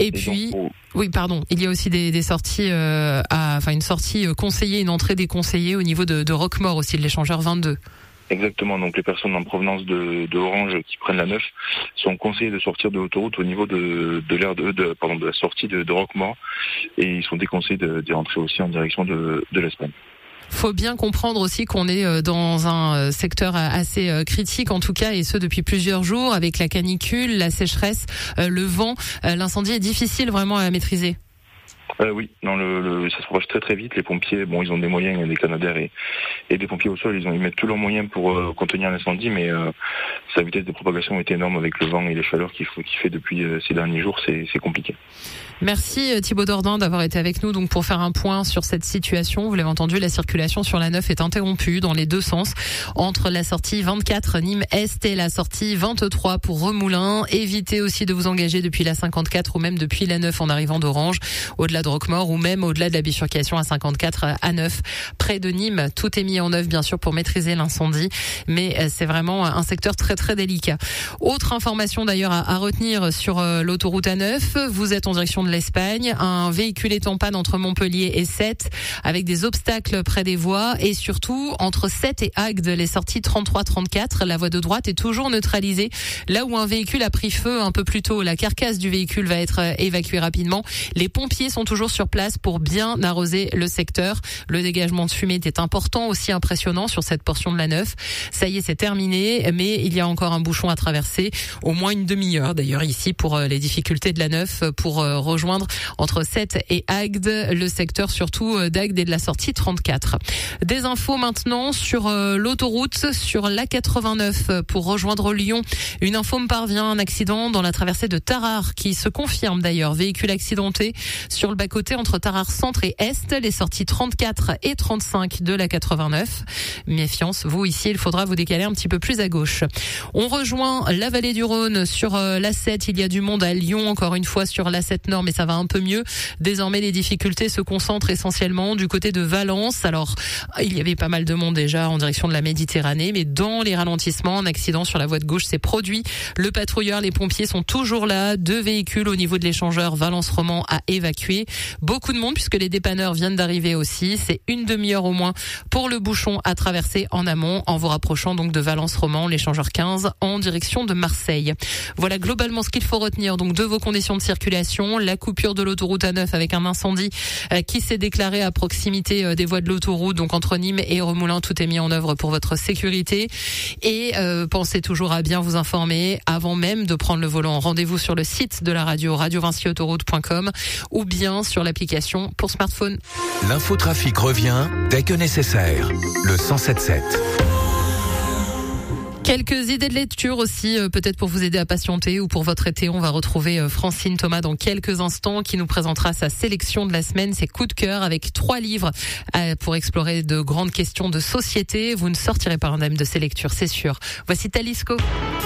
Et puis, oui, pardon, il y a aussi des sorties, une sortie conseillée, une entrée déconseillée au niveau de Roquemaure aussi, de l'échangeur 22. Exactement, donc les personnes en provenance de Orange qui prennent la 9 sont conseillées de sortir de l'autoroute au niveau de la sortie de Roquemaure, et ils sont déconseillés d'y rentrer aussi en direction de l'Espagne. Faut bien comprendre aussi qu'on est dans un secteur assez critique en tout cas, et ce depuis plusieurs jours, avec la canicule, la sécheresse, le vent. L'incendie est difficile vraiment à maîtriser. Oui, non, ça se propage très très vite. Les pompiers, ils ont des moyens, il y a des canadaires et des pompiers au sol, ils mettent tous leurs moyens pour contenir l'incendie, mais sa vitesse de propagation est énorme avec le vent et les chaleurs qu'il fait depuis ces derniers jours, c'est compliqué. Merci Thibaut Dordain d'avoir été avec nous donc pour faire un point sur cette situation. Vous l'avez entendu, la circulation sur la 9 est interrompue dans les deux sens entre la sortie 24 Nîmes-Est et la sortie 23 pour Remoulins. Évitez aussi de vous engager depuis la 54 ou même depuis la 9 en arrivant d'Orange, au-delà de Roquemaure ou même au-delà de la bifurcation à 54 à 9 près de Nîmes. Tout est mis en œuvre bien sûr pour maîtriser l'incendie, mais c'est vraiment un secteur très très délicat. Autre information d'ailleurs à retenir sur l'autoroute A9, vous êtes en direction de l'Espagne, un véhicule est en panne entre Montpellier et Sète avec des obstacles près des voies, et surtout entre Sète et Agde, les sorties 33-34, la voie de droite est toujours neutralisée. Là où un véhicule a pris feu un peu plus tôt, la carcasse du véhicule va être évacuée rapidement. Les pompiers sont toujours sur place pour bien arroser le secteur. Le dégagement de fumée était important, aussi impressionnant sur cette portion de la 9. Ça y est, c'est terminé, mais il y a encore un bouchon à traverser, au moins une demi-heure d'ailleurs ici pour les difficultés de la 9 pour rejoindre entre Sète et Agde, le secteur surtout d'Agde et de la sortie 34. Des infos maintenant sur l'autoroute, sur l'A89 pour rejoindre Lyon. Une info me parvient, un accident dans la traversée de Tarare qui se confirme d'ailleurs. Véhicule accidenté sur le bas-côté entre Tarare Centre et Est, les sorties 34 et 35 de l'A89. Méfiance, vous ici, il faudra vous décaler un petit peu plus à gauche. On rejoint la vallée du Rhône sur l'A7. Il y a du monde à Lyon, encore une fois sur l'A7 Nord, mais ça va un peu mieux. Désormais, les difficultés se concentrent essentiellement du côté de Valence. Alors, il y avait pas mal de monde déjà en direction de la Méditerranée, mais dans les ralentissements, un accident sur la voie de gauche s'est produit. Le patrouilleur, les pompiers sont toujours là. 2 véhicules au niveau de l'échangeur Valence-Roman à évacuer. Beaucoup de monde puisque les dépanneurs viennent d'arriver aussi. C'est une demi-heure au moins pour le bouchon à traverser en amont, en vous rapprochant donc de Valence-Roman, l'échangeur 15 en direction de Marseille. Voilà globalement ce qu'il faut retenir donc de vos conditions de circulation. La coupure de l'autoroute A9 avec un incendie qui s'est déclaré à proximité des voies de l'autoroute, donc entre Nîmes et Remoulins. Tout est mis en œuvre pour votre sécurité, et pensez toujours à bien vous informer avant même de prendre le volant. Rendez-vous sur le site de la radio, radiovincyautoroute.com, ou bien sur l'application pour smartphone. L'infotrafic revient dès que nécessaire. Le 107.7. Quelques idées de lecture aussi, peut-être pour vous aider à patienter ou pour votre été. On va retrouver Francine Thomas dans quelques instants qui nous présentera sa sélection de la semaine, ses coups de cœur avec 3 livres pour explorer de grandes questions de société. Vous ne sortirez pas indemne de ces lectures, c'est sûr. Voici Talisco.